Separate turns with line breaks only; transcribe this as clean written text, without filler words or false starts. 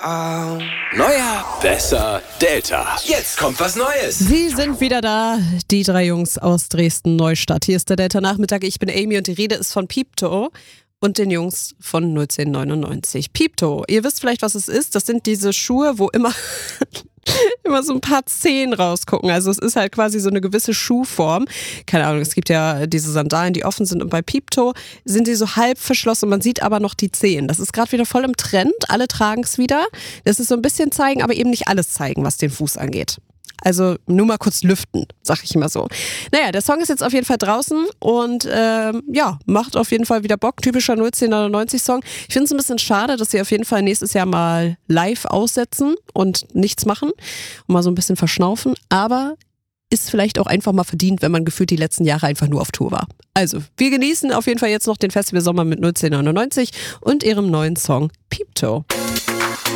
Neuer, besser, Delta. Jetzt kommt was Neues.
Sie sind wieder da, die drei Jungs aus Dresden-Neustadt. Hier ist der Delta-Nachmittag. Ich bin Amy und die Rede ist von Piepto und den Jungs von 1999. Piepto, ihr wisst vielleicht, was es ist. Das sind diese Schuhe, wo immer so ein paar Zehen rausgucken. Also es ist halt quasi so eine gewisse Schuhform. Keine Ahnung, es gibt ja diese Sandalen, die offen sind und bei Piepto sind die so halb verschlossen und man sieht aber noch die Zehen. Das ist gerade wieder voll im Trend. Alle tragen es wieder. Das ist so ein bisschen zeigen, aber eben nicht alles zeigen, was den Fuß angeht. Also nur mal kurz lüften, sag ich immer so. Naja, der Song ist jetzt auf jeden Fall draußen und macht auf jeden Fall wieder Bock. Typischer 1999-Song. Ich finde es ein bisschen schade, dass sie auf jeden Fall nächstes Jahr mal live aussetzen und nichts machen und mal so ein bisschen verschnaufen. Aber ist vielleicht auch einfach mal verdient, wenn man gefühlt die letzten Jahre einfach nur auf Tour war. Also, wir genießen auf jeden Fall jetzt noch den Festivalsommer mit 1999 und ihrem neuen Song Piepto.